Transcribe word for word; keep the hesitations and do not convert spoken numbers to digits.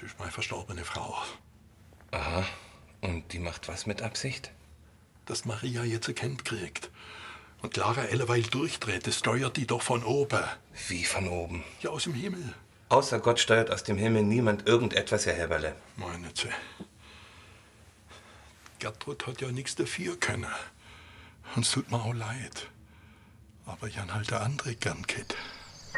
ist meine verstorbene Frau. Aha. Und die macht was mit Absicht? Dass Maria jetzt ein Kind kriegt. Und Clara alleweil durchdreht, das steuert die doch von oben. Wie von oben? Ja, aus dem Himmel. Außer Gott steuert aus dem Himmel niemand irgendetwas, Herr Heberle. Meine Sie. Gertrud hat ja nichts dafür können. Und es tut mir auch leid. Aber Jan halt der andere gern geht.